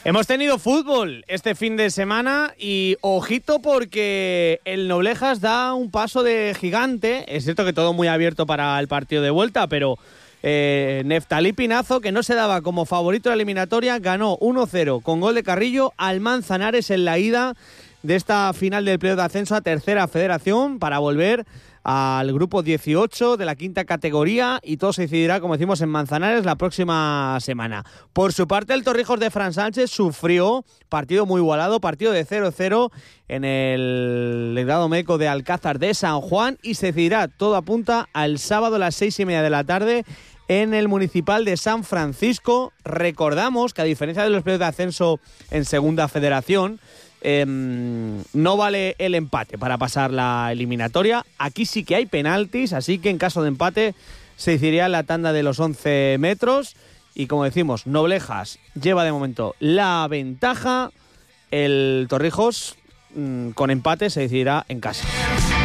Hemos tenido fútbol este fin de semana y ojito porque el Noblejas da un paso de gigante. Es cierto que todo muy abierto para el partido de vuelta, pero Neftalí Pinazo, que no se daba como favorito de la eliminatoria, ganó 1-0 con gol de Carrillo al Manzanares en la ida de esta final del playoff de ascenso a Tercera Federación para volver al grupo 18 de la quinta categoría, y todo se decidirá, como decimos, en Manzanares la próxima semana. Por su parte, el Torrijos de Fran Sánchez sufrió partido muy igualado, partido de 0-0 en el Legrado Médico de Alcázar de San Juan, y se decidirá, todo apunta, al sábado a las 6:30 de la tarde en el Municipal de San Francisco. Recordamos que, a diferencia de los playoffs de ascenso en Segunda Federación, no vale el empate para pasar la eliminatoria. Aquí sí que hay penaltis, así que en caso de empate se decidiría la tanda de los 11 metros. Y como decimos, Noblejas lleva de momento la ventaja. El Torrijos, con empate, se decidirá en casa.